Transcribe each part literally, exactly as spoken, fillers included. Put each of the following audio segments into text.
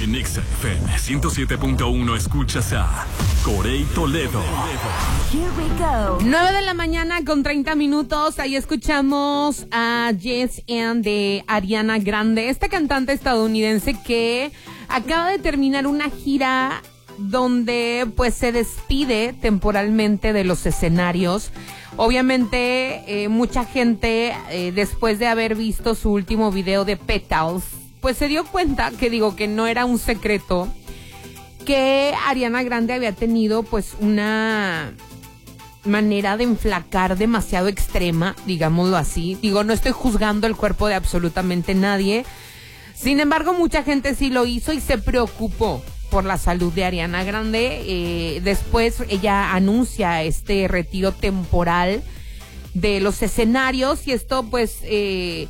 En Exa F M ciento siete punto uno escuchas a Corey Toledo. Here we go. nueve de la mañana con treinta minutos. Ahí escuchamos a Yes and de Ariana Grande, esta cantante estadounidense que acaba de terminar una gira donde pues se despide temporalmente de los escenarios. Obviamente eh, mucha gente eh, después de haber visto su último video de Petals, pues se dio cuenta, que digo que no era un secreto, que Ariana Grande había tenido pues una manera de enflacar demasiado extrema, digámoslo así. Digo, no estoy juzgando el cuerpo de absolutamente nadie. Sin embargo, mucha gente sí lo hizo y se preocupó por la salud de Ariana Grande. Eh, después ella anuncia este retiro temporal de los escenarios y esto pues eh,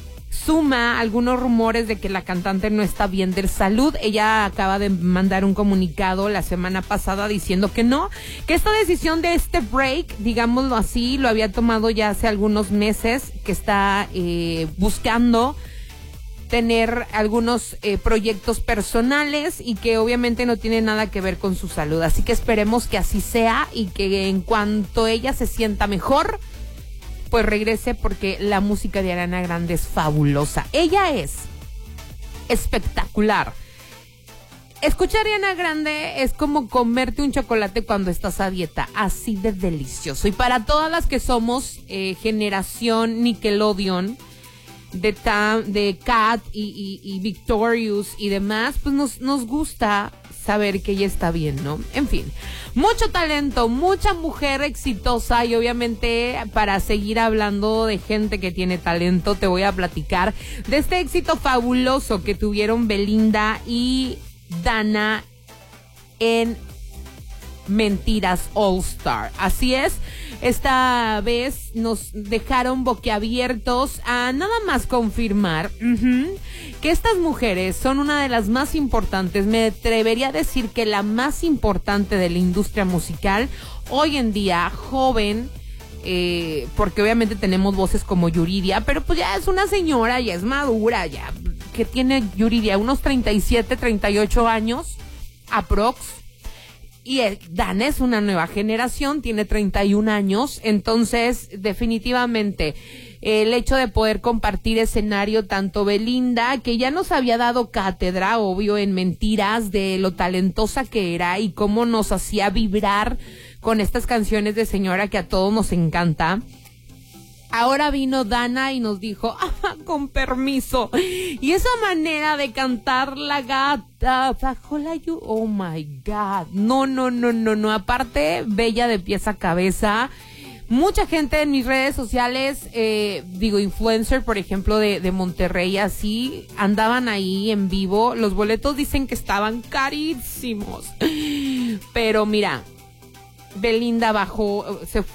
suma algunos rumores de que la cantante no está bien de salud. Ella acaba de mandar un comunicado la semana pasada diciendo que no, que esta decisión de este break, digámoslo así, lo había tomado ya hace algunos meses, que está eh, buscando tener algunos eh, proyectos personales y que obviamente no tiene nada que ver con su salud. Así que esperemos que así sea y que en cuanto ella se sienta mejor, pues regrese, porque la música de Ariana Grande es fabulosa. Ella es espectacular. Escuchar a Ariana Grande es como comerte un chocolate cuando estás a dieta, así de delicioso. Y para todas las que somos eh, generación Nickelodeon, de Tam, de Kat y, y, y Victorious y demás, pues nos, nos gusta saber que ella está bien, ¿no? En fin, mucho talento, mucha mujer exitosa, y obviamente para seguir hablando de gente que tiene talento, te voy a platicar de este éxito fabuloso que tuvieron Belinda y Dana en Mentiras All Star. Así es, esta vez nos dejaron boquiabiertos a nada más confirmar uh-huh, que estas mujeres son una de las más importantes, me atrevería a decir que la más importante de la industria musical hoy en día, joven, eh, porque obviamente tenemos voces como Yuridia, pero pues ya es una señora, ya es madura, ya que tiene Yuridia unos treinta y siete, treinta y ocho años aprox. Y Dana es una nueva generación, tiene treinta y un años, entonces definitivamente el hecho de poder compartir escenario, tanto Belinda, que ya nos había dado cátedra, obvio, en Mentiras, de lo talentosa que era y cómo nos hacía vibrar con estas canciones de señora que a todos nos encanta. Ahora vino Dana y nos dijo, ah, con permiso. Y esa manera de cantar la gata bajo la lluvia, oh my God. No, no, no, no, no. Aparte, bella de pies a cabeza. Mucha gente en mis redes sociales, eh, digo, influencer, por ejemplo, de, de Monterrey, así, andaban ahí en vivo. Los boletos dicen que estaban carísimos. Pero mira, Belinda bajó, se